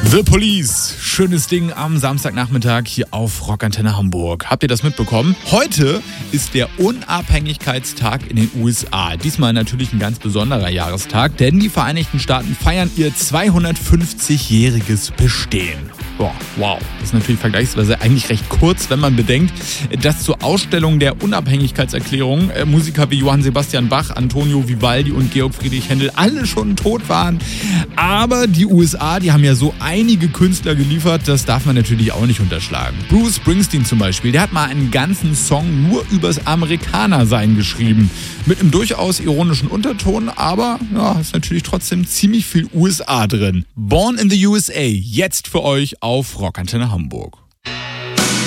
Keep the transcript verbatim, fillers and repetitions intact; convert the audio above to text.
The Police, schönes Ding am Samstagnachmittag hier auf Rockantenne Hamburg. Habt ihr das mitbekommen? Heute ist der Unabhängigkeitstag in den U S A. Diesmal natürlich ein ganz besonderer Jahrestag, denn die Vereinigten Staaten feiern ihr zweihundertfünfzigjähriges Bestehen. Boah, wow, das ist natürlich vergleichsweise eigentlich recht kurz, wenn man bedenkt, dass zur Ausstellung der Unabhängigkeitserklärung äh, Musiker wie Johann Sebastian Bach, Antonio Vivaldi und Georg Friedrich Händel alle schon tot waren. Aber die U S A, die haben ja so einige Künstler geliefert, das darf man natürlich auch nicht unterschlagen. Bruce Springsteen zum Beispiel, der hat mal einen ganzen Song nur übers Amerikanersein geschrieben. Mit einem durchaus ironischen Unterton, aber ja, ist natürlich trotzdem ziemlich viel U S A drin. Born in the U S A, jetzt für euch auf Rockantenne Hamburg.